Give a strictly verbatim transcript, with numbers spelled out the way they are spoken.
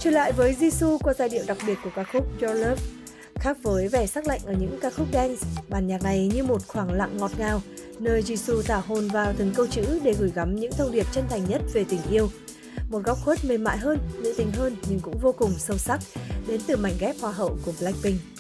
Trở lại với Jisoo qua giai điệu đặc biệt của ca khúc Your Love. Khác với vẻ sắc lạnh ở những ca khúc dance, bản nhạc này như một khoảng lặng ngọt ngào, nơi Jisoo thả hồn vào từng câu chữ để gửi gắm những thông điệp chân thành nhất về tình yêu. Một góc khuất mềm mại hơn, nữ tính hơn nhưng cũng vô cùng sâu sắc, đến từ mảnh ghép hoa hậu của Blackpink.